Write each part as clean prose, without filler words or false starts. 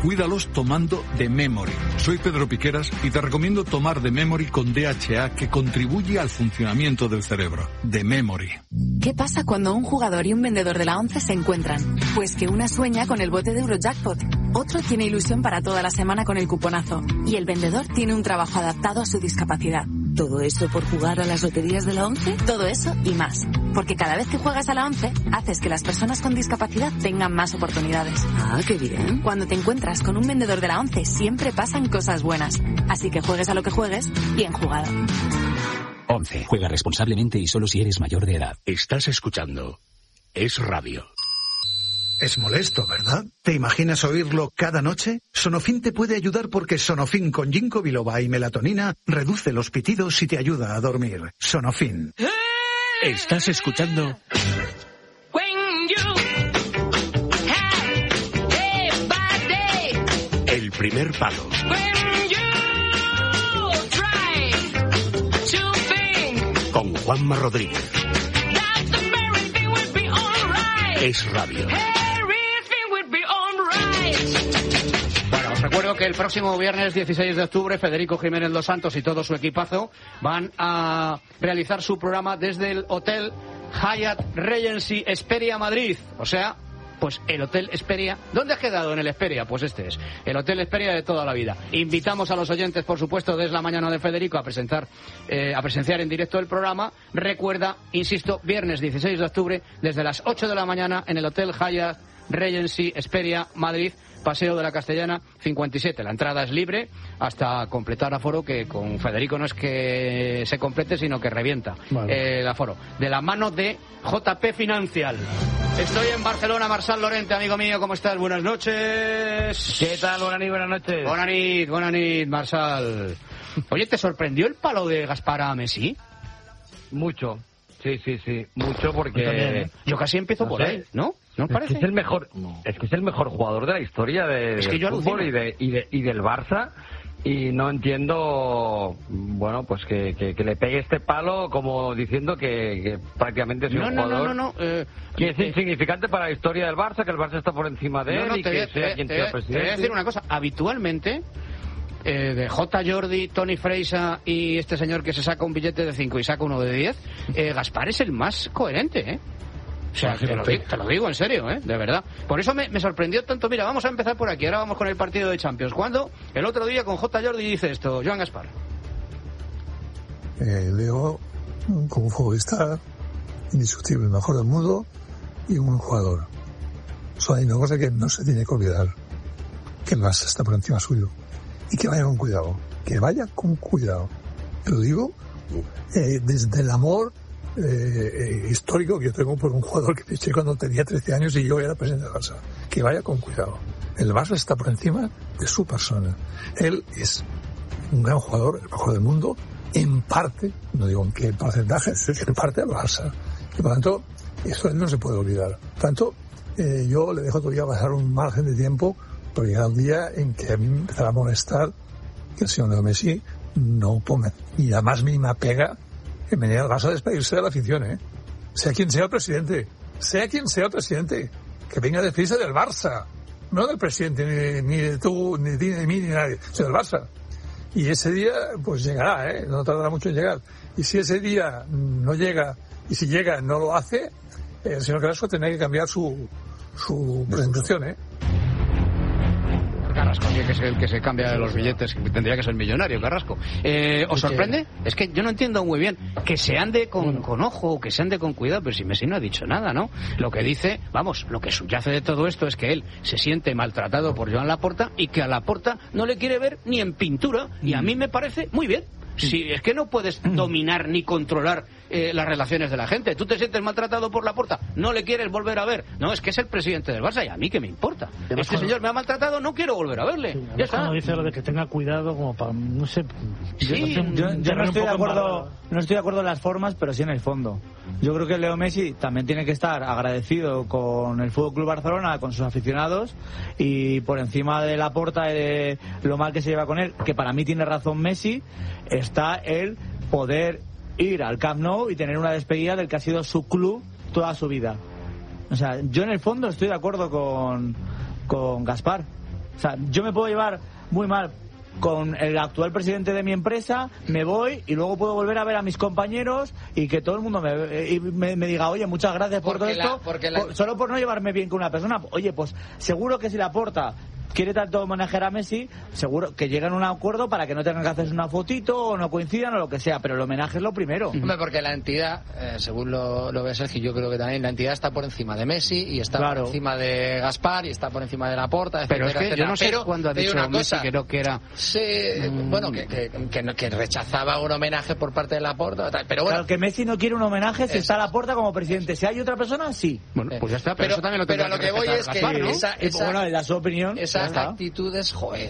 Cuídalos tomando The Memory. Soy Pedro Piqueras y te recomiendo tomar The Memory con DHA, que contribuye al funcionamiento del cerebro. The Memory. ¿Qué pasa cuando un jugador y un vendedor de la ONCE se encuentran? Pues que una sueña con el bote de Eurojackpot, otro tiene ilusión para toda la semana con el cuponazo y el vendedor tiene un trabajo adaptado a su discapacidad. ¿Todo eso por jugar a las loterías de la ONCE? Todo eso y más. Porque cada vez que juegas a la ONCE, haces que las personas con discapacidad tengan más oportunidades. Ah, qué bien. Cuando te encuentras con un vendedor de la ONCE, siempre pasan cosas buenas. Así que juegues a lo que juegues, bien jugado. ONCE. Juega responsablemente y solo si eres mayor de edad. Estás escuchando Es Radio. Es molesto, ¿verdad? ¿Te imaginas oírlo cada noche? Sonofin te puede ayudar porque Sonofin con ginkgo biloba y melatonina reduce los pitidos y te ayuda a dormir. Sonofin. Estás escuchando El Primer Palo. Con Juanma Rodríguez. Es Radio. Bueno, os recuerdo que el próximo viernes 16 de octubre Federico Jiménez Los Santos y todo su equipazo van a realizar su programa desde el Hotel Hyatt Regency Hesperia Madrid. O sea, pues el Hotel Hesperia. ¿Dónde has quedado en el Hesperia? Pues este es el Hotel Hesperia de toda la vida. Invitamos a los oyentes, por supuesto, desde la mañana de Federico a presenciar en directo el programa. Recuerda, insisto, viernes 16 de octubre desde las 8 de la mañana en el Hotel Hyatt Regency Hesperia Madrid, Paseo de la Castellana 57. La entrada es libre hasta completar aforo, que con Federico no es que se complete, sino que revienta el aforo. De la mano de JP Financial. Estoy en Barcelona, Marçal Lorente, amigo mío, ¿cómo estás? Buenas noches. ¿Qué tal? Buenas noches. Buenas noches, Marçal. Oye, ¿te sorprendió el palo de Gaspar a Messi? Mucho. Sí, mucho, porque yo casi empiezo por ahí, ¿no? ¿No parece? Es que es el mejor jugador de la historia del fútbol y del Barça, y no entiendo, bueno, pues que le pegue este palo como diciendo que prácticamente es un jugador que es insignificante para la historia del Barça, que el Barça está por encima de él y que sea quien sea presidente. Te voy a decir una cosa, habitualmente de J. Jordi, Tony Freisa y este señor que se saca un billete de 5 y saca uno de 10, Gaspar es el más coherente, ¿eh? O sea, te lo digo en serio, de verdad. Por eso me sorprendió tanto. Mira, vamos a empezar por aquí. Ahora vamos con el partido de Champions. Cuando el otro día con J. Jordi dice esto, Joan Gaspar. Leo, como futbolista, indiscutible, el mejor del mundo y un buen jugador. Solo hay una cosa que no se tiene que olvidar, que el Barça está por encima suyo. Y que vaya con cuidado. Que vaya con cuidado. Te lo digo desde el amor histórico que yo tengo por un jugador que fiché cuando tenía 13 años y yo era presidente del Barça. Que vaya con cuidado. El Barça está por encima de su persona. Él es un gran jugador, el mejor del mundo, en parte, no digo en qué porcentaje, en parte del Barça. Y por lo tanto, eso no se puede olvidar. Por tanto, yo le dejo todavía pasar un margen de tiempo, pero llega un día en que a mí me empezará a molestar que el señor Leo Messi no ponga ni la más mínima pega en venir al Barça a despedirse de la afición, Sea quien sea el presidente, que venga a despedirse del Barça, no del presidente, ni de tú, ni de ti, ni de mí, ni de nadie, sino del Barça. Y ese día, pues llegará, no tardará mucho en llegar. Y si ese día no llega, y si llega no lo hace, el señor Carrasco tendrá que cambiar su presentación, Carrasco, que es el que se cambia los billetes, que tendría que ser millonario, Carrasco. ¿Os sorprende? Es que yo no entiendo muy bien que se ande con ojo, que se ande con cuidado, pero si Messi no ha dicho nada, ¿no? Lo que dice, lo que subyace de todo esto es que él se siente maltratado por Joan Laporta y que a Laporta no le quiere ver ni en pintura, y a mí me parece muy bien. Si es que no puedes dominar ni controlar las relaciones de la gente. Tú te sientes maltratado por Laporta, no le quieres volver a ver. No, es que es el presidente del Barça y a mí que me importa. Este señor me ha maltratado, no quiero volver a verle. Sí, ya está. Cuando dice lo de que tenga cuidado, como para, no sé. Sí, yo no estoy de acuerdo en las formas, pero sí en el fondo. Yo creo que Leo Messi también tiene que estar agradecido con el Fútbol Club Barcelona, con sus aficionados, y por encima de Laporta y de lo mal que se lleva con él, que para mí tiene razón Messi, está el poder ir al Camp Nou y tener una despedida del que ha sido su club toda su vida. O sea, yo en el fondo estoy de acuerdo con Gaspar. O sea, yo me puedo llevar muy mal con el actual presidente de mi empresa, me voy y luego puedo volver a ver a mis compañeros y que todo el mundo me diga, oye, muchas gracias por todo esto, solo por no llevarme bien con una persona. Oye, pues seguro que si Laporta quiere tanto homenajear a Messi, seguro que llegan a un acuerdo para que no tengan que hacerse una fotito o no coincidan o lo que sea, pero el homenaje es lo primero. Hombre, porque la entidad, según lo ve Sergio, yo creo que también la entidad está por encima de Messi y está por encima de Gaspar y está por encima de Laporta, pero es que yo no sé cuándo ha dicho Messi que no que era... Sí, bueno, que rechazaba un homenaje por parte de Laporta, pero bueno... Claro, que Messi no quiere un homenaje si está Laporta como presidente. Si hay otra persona, sí. Bueno, pues ya está, pero eso también lo pero a lo que voy es que Gaspar, ¿no? Bueno, le da su opinión. Esas actitudes, joder,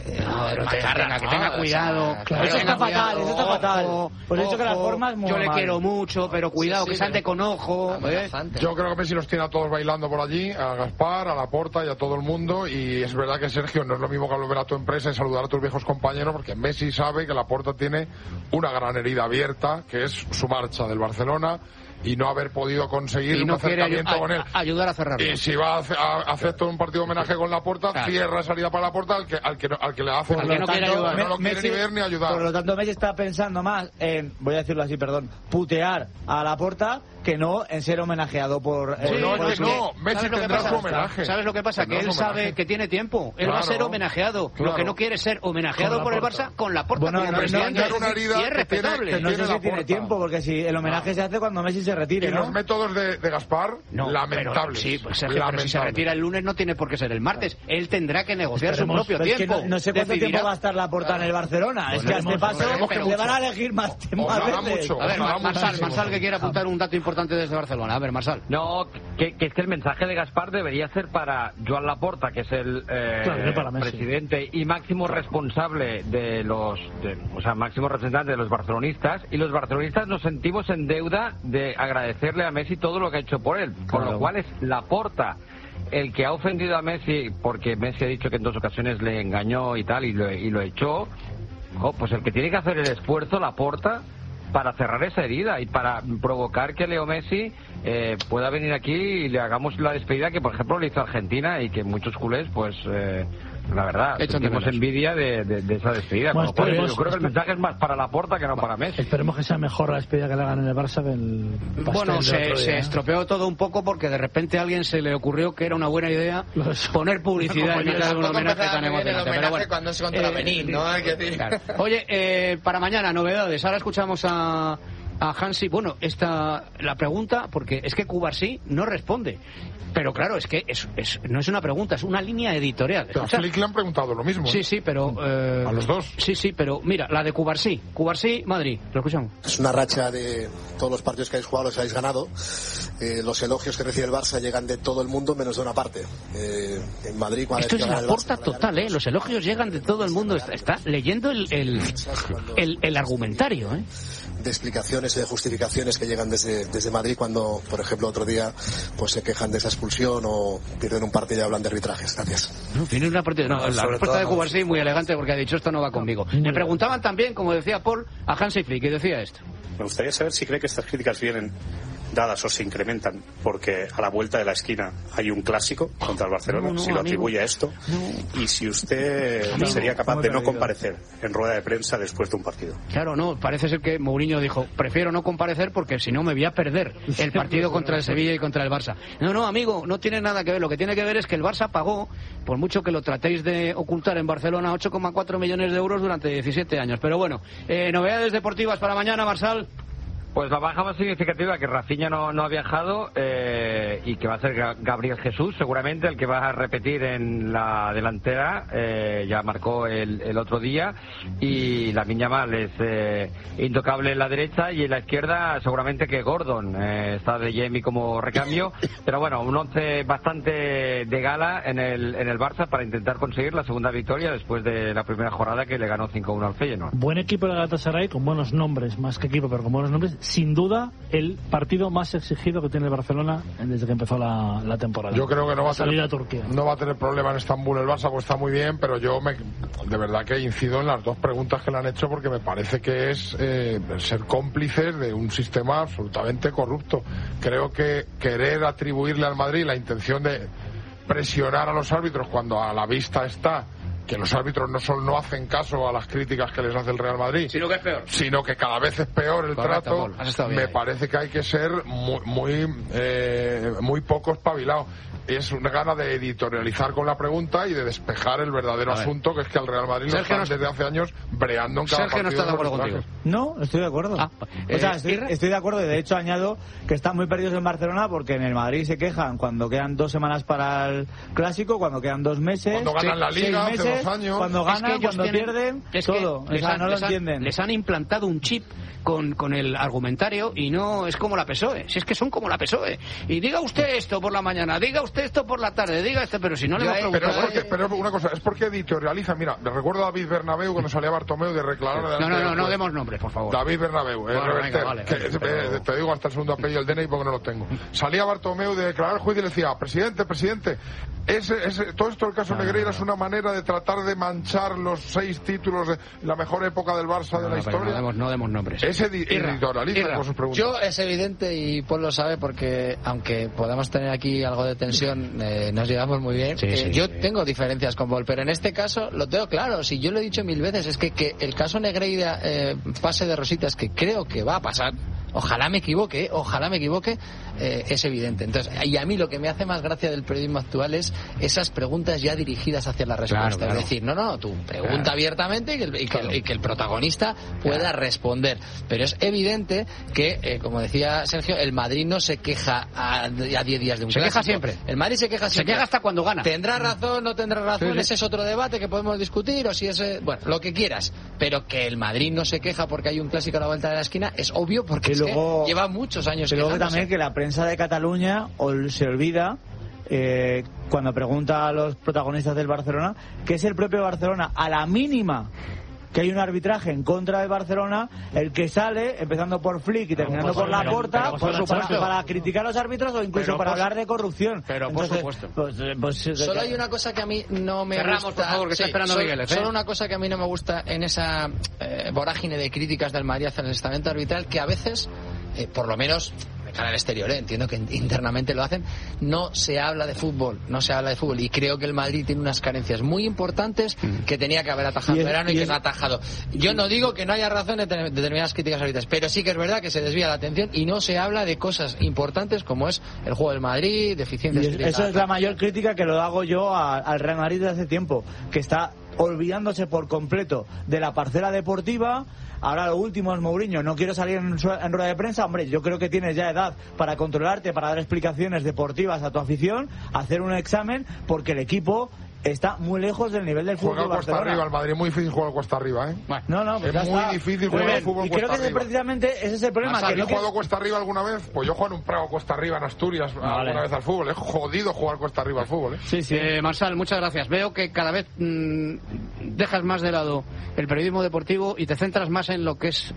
que tenga cuidado. Claro, eso está fatal, eso está fatal. Por eso que las formas muy yo le mal. quiero mucho, pero cuidado, que se ande con ojo. Yo creo que Messi los tiene a todos bailando por allí, a Gaspar, a Laporta y a todo el mundo, y es verdad que, Sergio, no es lo mismo que volver a tu empresa y saludar a tus viejos compañeros, porque Messi sabe que Laporta tiene una gran herida abierta, que es su marcha del Barcelona y no haber podido conseguir un acercamiento con él. Ayudar a cerrarlo. Y si va a hacer todo un partido de homenaje con Laporta, cierra salida para Laporta al que le hace. Porque no quiere ayudar. No lo quiere ni ver ni ayudar. Por lo tanto, Messi está pensando más en, voy a decirlo así, perdón, putear a Laporta que no en ser homenajeado por... Messi tendrá su homenaje. ¿Sabes lo que pasa? Que él sabe que tiene tiempo. Él va a ser homenajeado. Lo que no quiere es ser homenajeado por el Barça con Laporta. Bueno, como presidente. Y es respetable. Pero no sé si tiene tiempo, porque si el homenaje se hace cuando Messi se retire, y ¿no? los métodos de Gaspar, lamentables. Sí, pues Sergio, pero si se retira el lunes no tiene por qué ser el martes. Él tendrá que negociar su propio tiempo. Es que no sé cuánto tiempo va a estar Laporta en el Barcelona. Es que a este paso le van a elegir más veces. A ver, Marsal, que quiere apuntar un dato importante desde Barcelona. A ver, Marsal. No, que es que el mensaje de Gaspar debería ser para Joan Laporta, que es el presidente y máximo responsable de máximo representante de los barcelonistas, y los barcelonistas nos sentimos en deuda de agradecerle a Messi todo lo que ha hecho por él, con lo cual es Laporta el que ha ofendido a Messi, porque Messi ha dicho que en 2 ocasiones le engañó y tal, y lo echó. Pues el que tiene que hacer el esfuerzo, Laporta, para cerrar esa herida y para provocar que Leo Messi pueda venir aquí y le hagamos la despedida que, por ejemplo, le hizo Argentina, y que muchos culés, pues la verdad, sentimos envidia de esa despedida. Bueno, yo creo que el mensaje es más para Laporta que no para Messi. Esperemos que sea mejor la despedida que le hagan en el Barça que el pastel. Bueno, se estropeó todo un poco porque de repente a alguien se le ocurrió que era una buena idea poner publicidad en un homenaje tan emocionante. Pero bueno, cuando es contra Benín, ¿no? Hay que decir. Claro. Oye, para mañana, novedades. Ahora escuchamos a Hansi. Bueno, la pregunta, porque es que Cubarsí no responde. Pero claro, es que no es una pregunta, es una línea editorial. A Flick le han preguntado lo mismo. Sí, pero... a los dos. Sí, pero mira, la de Cubarsí, Madrid, lo escuchamos. Es una racha de todos los partidos que habéis jugado, los habéis ganado. Los elogios que recibe el Barça llegan de todo el mundo menos de una parte. En Madrid, cuando esto es la porta total, los elogios llegan de todo el mundo. Está leyendo el argumentario, de explicaciones y de justificaciones que llegan desde Madrid cuando, por ejemplo, otro día pues se quejan de esa expulsión o pierden un partido y hablan de arbitrajes. Gracias. Tiene una partida. No, la respuesta de Cubarsí muy elegante porque ha dicho esto no va conmigo. Me preguntaban también, como decía Paul, a Hansi Flick, y decía esto. Me gustaría saber si cree que estas críticas vienen dadas o se incrementan porque a la vuelta de la esquina hay un clásico contra el Barcelona, si lo atribuye a esto, y si usted sería capaz de no comparecer en rueda de prensa después de un partido. Claro, no, parece ser que Mourinho dijo, prefiero no comparecer porque si no me voy a perder el partido contra el Sevilla y contra el Barça. No, amigo, no tiene nada que ver. Lo que tiene que ver es que el Barça pagó, por mucho que lo tratéis de ocultar en Barcelona, 8,4 millones de euros durante 17 años. Pero bueno, novedades deportivas para mañana, Marsal. Pues la baja más significativa, que Rafinha no ha viajado y que va a ser Gabriel Jesús, seguramente el que va a repetir en la delantera, ya marcó el otro día, y Lamine Yamal es intocable en la derecha, y en la izquierda seguramente que Gordon está de Jamie como recambio, pero bueno, un 11 bastante de gala en el Barça para intentar conseguir la segunda victoria después de la primera jornada que le ganó 5-1 al Feyenoord. Buen equipo de Galatasaray, con buenos nombres, más que equipo, pero con buenos nombres. Sin duda, el partido más exigido que tiene el Barcelona desde que empezó la temporada. Yo creo que no va a salir a Turquía. No va a tener problema en Estambul el Barça, pues está muy bien, pero yo de verdad que incido en las dos preguntas que le han hecho, porque me parece que es ser cómplices de un sistema absolutamente corrupto. Creo que querer atribuirle al Madrid la intención de presionar a los árbitros cuando a la vista está que los árbitros no hacen caso a las críticas que les hace el Real Madrid, sino que es peor, sino que cada vez es peor el trato. Me parece que hay que ser muy poco espabilado. Es una gana de editorializar con la pregunta y de despejar el verdadero asunto, que es que al Real Madrid lo están desde hace años breando en cada partido. Sergio no está de acuerdo contigo. No, estoy de acuerdo. O sea, estoy de acuerdo, y de hecho añado que están muy perdidos en Barcelona, porque en el Madrid se quejan cuando quedan 2 semanas para el Clásico, cuando quedan 2 meses, cuando ganan la Liga 6 meses, hace 2 años, cuando ganan, cuando pierden, todo. O sea, no lo entienden. Les han implantado un chip con el argumentario, y no es como la PSOE. Si es que son como la PSOE. Y diga usted esto por la mañana, diga usted esto por la tarde, diga esto, pero si no le hemos preguntado. Pero una cosa, es porque editorializa. Mira, me recuerdo a David Bernabéu cuando salía Bartomeu de reclamar. No demos nombres, por favor. David Bernabéu, vale. Te digo hasta el segundo apellido del DNI porque no lo tengo. Salía Bartomeu de declarar al juez y le decía: presidente, todo esto del caso Negreira es una manera de tratar de manchar los 6 títulos de la mejor época del Barça de la historia. No demos nombres. Es editorializa con sus preguntas. Yo, es evidente, y Paul lo sabe, porque aunque podamos tener aquí algo de tensión, nos llevamos muy bien. Yo tengo diferencias con Paul, pero en este caso lo tengo claro. Si yo lo he dicho 1000 veces, es que el caso Negreira pase de rositas, que creo que va a pasar. Ojalá me equivoque, es evidente. Entonces, y a mí lo que me hace más gracia del periodismo actual es esas preguntas ya dirigidas hacia la respuesta. Claro. Es decir, tú pregunta abiertamente y que el protagonista pueda responder. Pero es evidente que, como decía Sergio, el Madrid no se queja a 10 días de un clásico. Se queja siempre. El Madrid se queja siempre. Se queja hasta cuando gana. ¿Tendrá razón, no tendrá razón? Ese es otro debate que podemos discutir, o si es... Bueno, lo que quieras. Pero que el Madrid no se queja porque hay un clásico a la vuelta de la esquina es obvio, porque lleva muchos años. Pero luego también que la prensa de Cataluña se olvida, cuando pregunta a los protagonistas del Barcelona, que es el propio Barcelona, a la mínima que hay un arbitraje en contra de Barcelona, el que sale, empezando por Flick y terminando por Laporta, para criticar a los árbitros o incluso para hablar de corrupción. Pero entonces, por supuesto. Solo hay una cosa que a mí no me gusta. Por favor, que está esperando Miguel. Solo una cosa que a mí no me gusta en esa vorágine de críticas del Madrid hacia el estamento arbitral, que a veces, por lo menos al exterior, entiendo que internamente lo hacen, no se habla de fútbol, y creo que el Madrid tiene unas carencias muy importantes que tenía que haber atajado en verano y que no ha atajado. Yo no digo que no haya razón de determinadas críticas arbitrales, pero sí que es verdad que se desvía la atención y no se habla de cosas importantes como es el juego del Madrid, deficiencias. Esa es la mayor crítica que lo hago yo al Real Madrid desde hace tiempo, que está olvidándose por completo de la parcela deportiva. Ahora lo último es Mourinho. No quiero salir en rueda de prensa. Hombre, yo creo que tienes ya edad para controlarte, para dar explicaciones deportivas a tu afición, hacer un examen, porque el equipo está muy lejos del nivel del fútbol. Juega cuesta arriba, el Madrid es muy difícil jugar cuesta arriba, No, pues es muy difícil jugar al fútbol cuesta arriba. Y creo que precisamente ese es el problema. ¿Has jugado cuesta arriba alguna vez? Pues yo juego en un Prado cuesta arriba en Asturias alguna vez al fútbol. Es jodido jugar cuesta arriba al fútbol, Sí. Marsal, muchas gracias. Veo que cada vez dejas más de lado el periodismo deportivo y te centras más en lo que es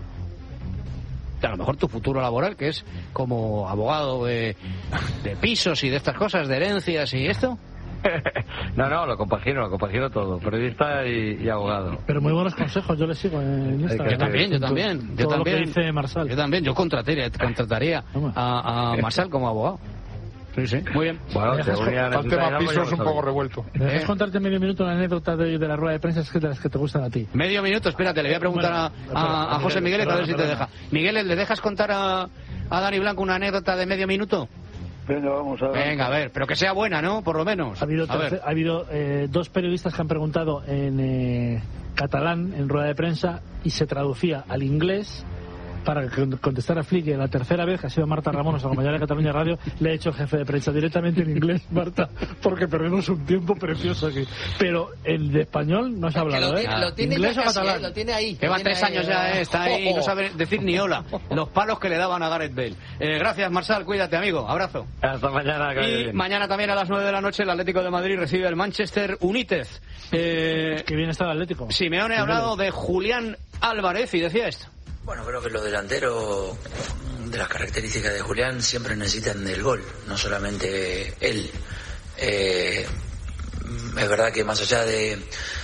a lo mejor tu futuro laboral, que es como abogado de pisos y de estas cosas, de herencias y esto. No, lo compagino todo, periodista y abogado. Pero muy buenos consejos, yo le sigo en Instagram. Yo también. Lo que dice Marsal. Yo también, yo contrataría a Marsal como abogado. Sí, muy bien. Bueno, el tema piso es un poco revuelto. ¿Me dejas contarte medio minuto una anécdota de la rueda de prensa de las que te gustan a ti? Medio minuto, espérate, le voy a preguntar a José Miguel a ver si te deja. Miguel, ¿le dejas contar a Dani Blanco una anécdota de medio minuto? Venga, vamos a ver. Venga, a ver, pero que sea buena, ¿no? Por lo menos. Ha habido 2 periodistas que han preguntado en catalán en rueda de prensa y se traducía al inglés para contestar a Flick. Y la tercera vez, que ha sido Marta Ramón, nuestra compañera de Cataluña Radio, le ha hecho el jefe de prensa directamente en inglés, Marta, porque perdemos un tiempo precioso aquí. Pero el de español no se ha hablado, Lo tiene inglés ya o catalán. Lo tiene ahí. Lleva 3 años ya, está ahí, no sabe decir ni hola. Los palos que le daban a Gareth Bale. Gracias, Marsal, cuídate, amigo. Abrazo. Hasta mañana. Y mañana también a las 9 de la noche el Atlético de Madrid recibe el Manchester United. Qué bien está el Atlético. Simeone ha hablado de Julián Álvarez y decía esto. Bueno, creo que los delanteros, de las características de Julián, siempre necesitan del gol, no solamente él. Es verdad que más allá de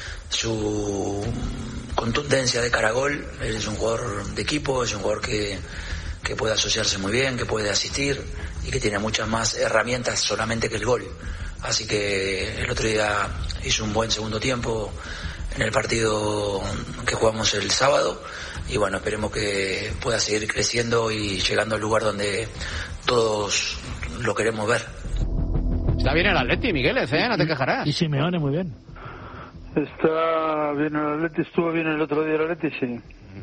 su contundencia de cara a gol, él es un jugador de equipo, es un jugador que puede asociarse muy bien, que puede asistir y que tiene muchas más herramientas solamente que el gol. así que el otro día hizo un buen segundo tiempo en el partido que jugamos el sábado, y bueno, esperemos que pueda seguir creciendo y llegando al lugar donde todos lo queremos ver. Está bien el Atleti, Migueles, no te quejarás. Y Simeone muy bien. Está bien el Atleti, estuvo bien el otro día el Atleti, sí.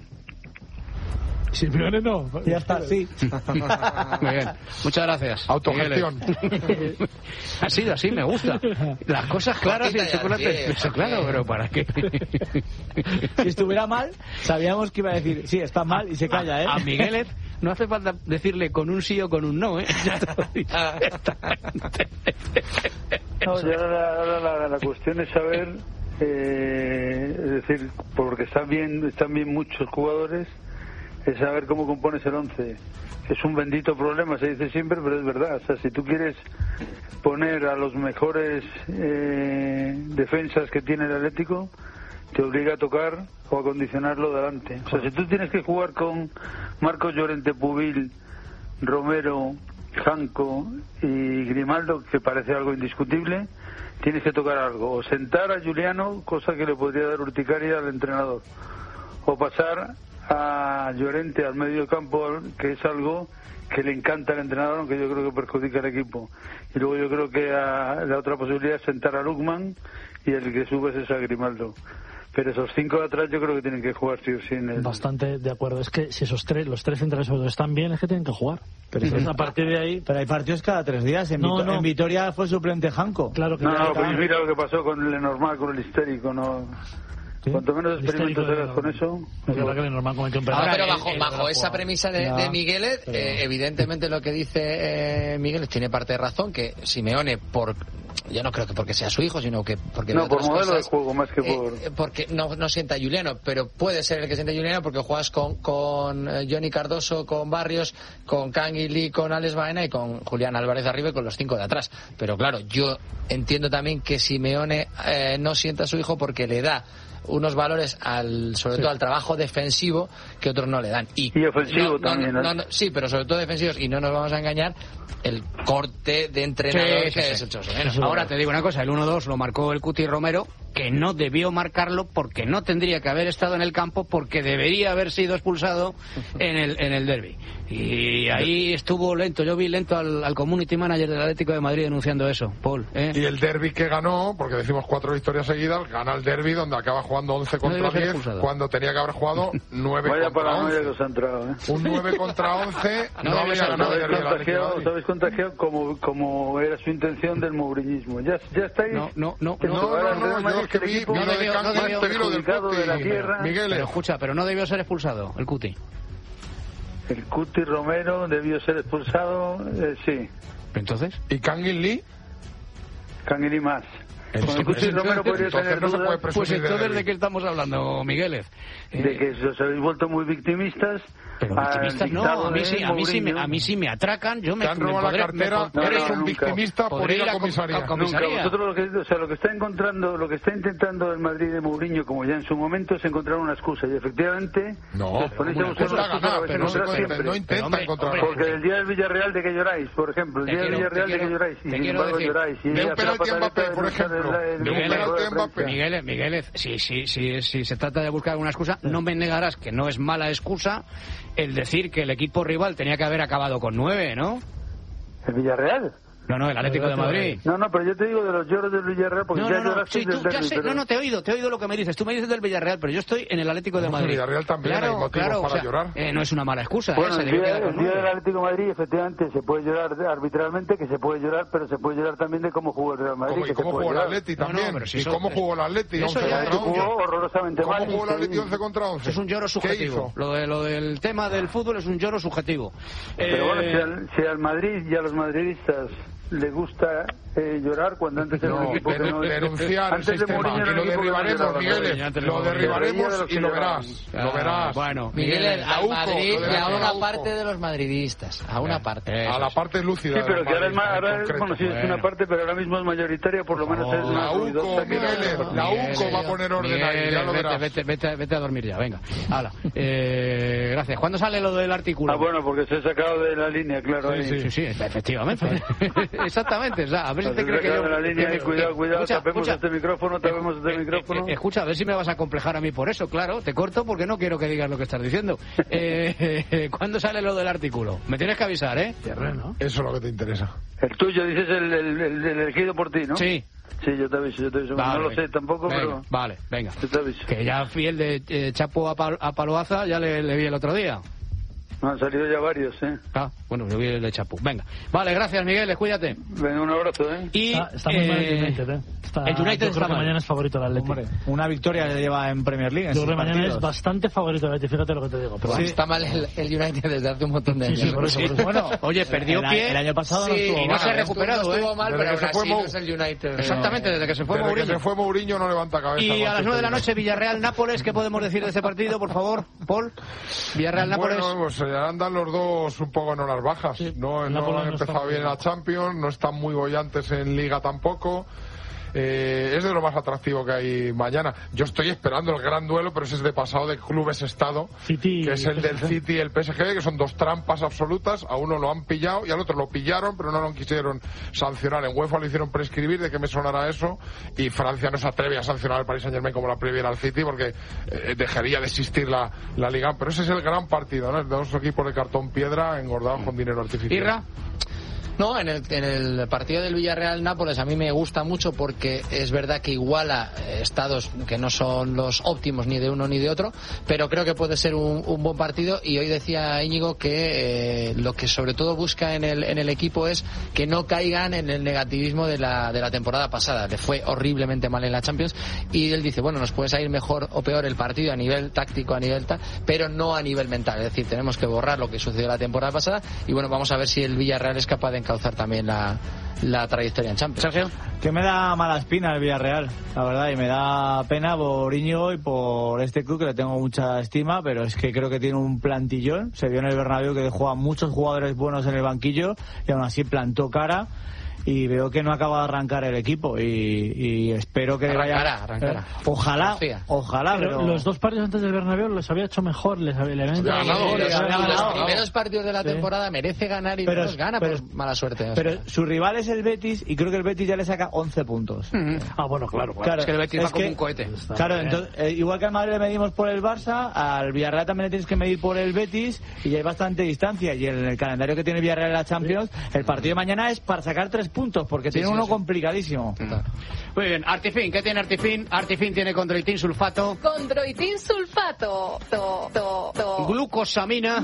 Simeone no. Ya está, sí. Muy bien, muchas gracias. Autogestión. Ha sido así, me gusta. Las cosas claras y el chocolate. Eso, claro, pero ¿para qué? Si estuviera mal, sabíamos que iba a decir, sí, está mal, y se calla, ¿eh? A Migueles no hace falta decirle con un sí o con un no, ¿eh? No, ya ahora la cuestión es saber, es decir, porque están bien muchos jugadores, es saber cómo compones el 11. Es un bendito problema, se dice siempre, pero es verdad. O sea, si tú quieres poner a los mejores defensas que tiene el Atlético, te obliga a tocar o a condicionarlo delante. O sea, si tú tienes que jugar con Marcos Llorente, Pubil, Romero, Janco y Grimaldo, que parece algo indiscutible, tienes que tocar algo. O sentar a Juliano, cosa que le podría dar urticaria al entrenador. O pasar a Llorente al medio campo, que es algo que le encanta al entrenador, aunque yo creo que perjudica al equipo. Y luego yo creo que la otra posibilidad es sentar a Lukman, y el que subes es a Grimaldo. Pero esos 5 de atrás yo creo que tienen que jugar sí o sí en el... Bastante de acuerdo. Es que si los tres centrales están bien, es que tienen que jugar. Pero entonces, a partir de ahí... Pero hay partidos cada 3 días. En Vitoria fue suplente Janco. Claro que pues mira lo que pasó con el Lenormand, con el histérico, ¿no? ¿Sí? Cuanto menos experimentos hagas con eso... Es verdad que el Lenormand cometió un penalti. Pero bajo esa premisa de Migueles, evidentemente lo que dice Migueles tiene parte de razón, que Simeone, yo no creo que porque sea su hijo, sino que porque por modelo de juego más que por... porque no sienta a Juliano, pero puede ser el que sienta a Juliano porque juegas con Johnny Cardoso, con Barrios, con Canguilí, con Alex Baena y con Julián Álvarez arriba y con los 5 de atrás. Pero claro, yo entiendo también que Simeone no sienta a su hijo porque le da unos valores sobre todo al trabajo defensivo que otros no le dan. Y ofensivo también. Sí, pero sobre todo defensivos, y no nos vamos a engañar, el corte de entrenador que es el Chosonero. Ahora te digo una cosa, el 1-2 lo marcó el Cuti Romero, que no debió marcarlo porque no tendría que haber estado en el campo, porque debería haber sido expulsado en el derbi. Y ahí estuvo lento, yo vi lento al community manager del Atlético de Madrid denunciando eso, Paul. Y el derbi que ganó, porque decimos 4 victorias seguidas, gana el derbi donde acaba jugando 11 contra 10, cuando tenía que haber jugado 9 Vaya contra 11. Que os ha entrado, ¿eh? Un 9 contra 11 no había ganado el derbi. Os habéis contagiado como era su intención del mouriñismo. Ya estáis... No, yo es que vi lo de Cangas, te vi lo del Cuti, Miguel. Pero escucha, pero no debió ser expulsado el Cuti. El Cuti Romero debió ser expulsado, sí. ¿Entonces? ¿Y Canguilí? Canguilí más. El Cuti Romero podría tener dudas. Pues entonces, ¿de qué estamos hablando, Migueles? De que os habéis vuelto muy victimistas. Pero victimistas no, a mí sí me atracan, yo me... Te han robado la cartera, eres un victimista por ir a comisaría. Nunca. Vosotros lo que está intentando el Madrid de Mourinho, como ya en su momento, es encontrar una excusa, y efectivamente os ponéis a buscar una excusa, no intenta encontrar. Porque el día del Villarreal, ¿de qué lloráis? Por ejemplo, el día del Villarreal, ¿de qué lloráis? Y sin embargo lloráis. De un penalti a Mbappé, por ejemplo. Migueles, si se trata de buscar una excusa, no me negarás que no es mala excusa el decir que el equipo rival tenía que haber acabado con 9, ¿no? ¿El Villarreal? No, el Atlético de Madrid. No, pero yo te digo de los lloros del Villarreal, porque ya lloraste del derbi. Ya sé, no, te he oído lo que me dices. Tú me dices del Villarreal, pero yo estoy en el Atlético de Madrid. El Villarreal también hay motivos para llorar. No es una mala excusa. Bueno, el día del Atlético de Madrid, efectivamente, se puede llorar arbitralmente, que se puede llorar, pero se puede llorar también de cómo jugó el Real Madrid. ¿Y cómo jugó el Atleti también? ¿Y cómo jugó el Atleti 11 contra 11? Jugó horrorosamente mal. ¿Cómo jugó el Atleti 11 contra 11? Es un lloro subjetivo. Lo del tema del fútbol es un lloro subjetivo. Pero bueno, si al Madrid y a los madridistas le gusta llorar cuando antes era un equipo que no... Denunciar el sistema, y lo derribaremos, Miguel, lo derribaremos y lo verás. Bueno, Miguel, al Madrid y a una parte de los madridistas, a una parte. A la parte lúcida. Sí, pero que ahora es una parte, pero ahora mismo es mayoritaria, por lo menos es la UCO, Miguel, la UCO va a poner orden ahí, ya lo verás. Vete a dormir ya, venga. Hala. Gracias. ¿Cuándo sale lo del artículo? Bueno, porque se ha sacado de la línea, claro. Sí, efectivamente. Exactamente, o sea, a ver gente cree que yo... la línea, cuidado, tapemos este micrófono. Escucha, a ver si me vas a complejar a mí por eso, claro. Te corto porque no quiero que digas lo que estás diciendo. ¿Cuándo sale lo del artículo? Me tienes que avisar, ¿eh? Eso es lo que te interesa. El tuyo, dices el elegido por ti, ¿no? Sí. Sí, yo te aviso. Vale, no lo sé tampoco, pero... Vale, venga. Yo te aviso. Que ya fiel de Chapo a Paloaza, ya le vi el otro día. Han salido ya varios, ¿eh? Bueno, yo vi el de Chapo. Venga. Vale, gracias, Miguel, cuídate. Venga, un abrazo, ¿eh? Y está muy mal el United, ¿eh? El United yo creo que mañana es favorito del Atlético. Una victoria le lleva en Premier League. Yo creo que mañana es bastante favorito del Atlético, fíjate lo que te digo. Pero está mal el United desde hace un montón de años. Sí, por eso. Bueno, oye, perdió pie. El año pasado no estuvo y no se ha recuperado, no estuvo mal, pero aún así no es el United. Exactamente, desde que se fue Mourinho. Desde que se fue Mourinho no levanta cabeza. Y a las 9 de la noche, Villarreal-Nápoles, ¿qué podemos decir de ese partido, por favor, Paul? Villarreal-Nápoles. Bueno, pues andan los dos un poco en horas bajas. No han empezado bien en la Champions, no están muy bollantes en Liga tampoco. Es de lo más atractivo que hay mañana. Yo estoy esperando el gran duelo, pero ese es de pasado de clubes-estado, que es el del City y el PSG, que son dos trampas absolutas. A uno lo han pillado y al otro lo pillaron, pero no lo quisieron sancionar. En UEFA lo hicieron prescribir, de que me sonará eso, y Francia no se atreve a sancionar al Paris Saint-Germain como la previera al City, porque dejaría de existir la Liga. Pero ese es el gran partido, ¿no? Dos equipos de cartón piedra engordados con dinero artificial. ¿Irra? No, en el partido del Villarreal-Nápoles a mí me gusta mucho porque es verdad que iguala estados que no son los óptimos ni de uno ni de otro, pero creo que puede ser un buen partido. Y hoy decía Íñigo que lo que sobre todo busca en el equipo es que no caigan en el negativismo de la temporada pasada. Le fue horriblemente mal en la Champions y él dice, bueno, nos puede salir mejor o peor el partido a nivel táctico, a nivel tal, pero no a nivel mental. Es decir, tenemos que borrar lo que sucedió la temporada pasada y bueno, vamos a ver si el Villarreal es capaz de encauzar también la trayectoria en Champions. Sergio. Que me da mala espina el Villarreal, la verdad, y me da pena por Íñigo y por este club, que le tengo mucha estima, pero es que creo que tiene un plantillón. Se vio en el Bernabéu que dejó a muchos jugadores buenos en el banquillo y aún así plantó cara. Y veo que no acaba de arrancar el equipo y espero que arrancará. Ojalá, pero los dos partidos antes del Bernabéu los había hecho mejor, les había ganado. Los primeros partidos de la temporada merece ganar y no los gana por mala suerte. Pero su rival es el Betis y creo que el Betis ya le saca 11 puntos. Bueno, claro. Es que el Betis va como un cohete. Claro, entonces, igual que al Madrid le medimos por el Barça, al Villarreal también le tienes que medir por el Betis y ya hay bastante distancia. Y en el calendario que tiene el Villarreal en la Champions, el partido de mañana es para sacar 3 puntos, porque tiene uno complicadísimo. Muy bien, Artifin, ¿qué tiene Artifin? Artifin tiene condroitin sulfato. Condroitin sulfato. Glucosamina.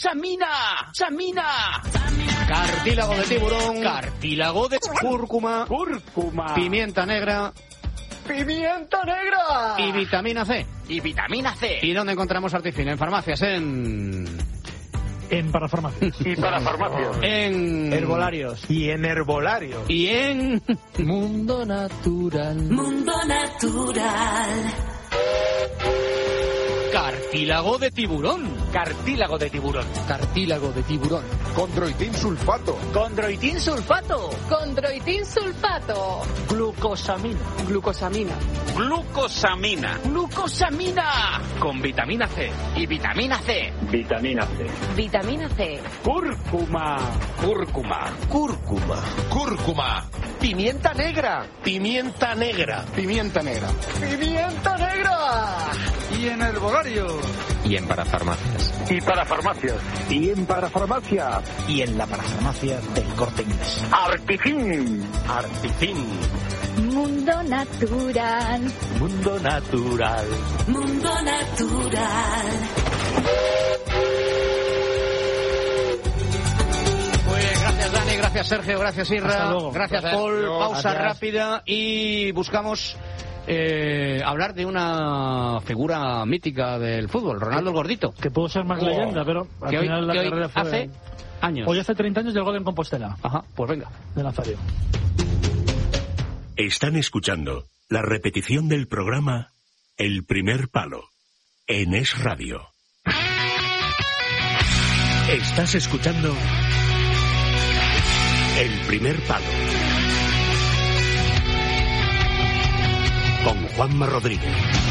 ¡Samina! Cartílago de tiburón. Cartílago de cúrcuma. Pimienta negra. Y vitamina C. ¿Y dónde encontramos Artifin? En farmacias, en parafarmacias. Y parafarmacias. En herbolarios. Y en herbolarios. Y en Mundo Natural. Cartílago de tiburón. Cartílago de tiburón. Condroitin sulfato. Glucosamina. Con vitamina C. Y vitamina C. Cúrcuma. Pimienta negra. Y en herbolarios. Y en parafarmacias. Y parafarmacias. Y en la parafarmacia del Corte Inglés. Artifin. Mundo natural. Muy bien, gracias Dani, gracias Sergio, gracias Irra, gracias Paul. Pausa rápida y buscamos hablar de una figura mítica del fútbol, Ronaldo el Gordito. Que pudo ser más leyenda, pero al final la carrera fue... hace años. Hoy hace 30 años del gol en Compostela. Ajá, pues venga. De Nazario. Están escuchando la repetición del programa El Primer Palo en Es Radio. Estás escuchando El Primer Palo con Juanma Rodríguez.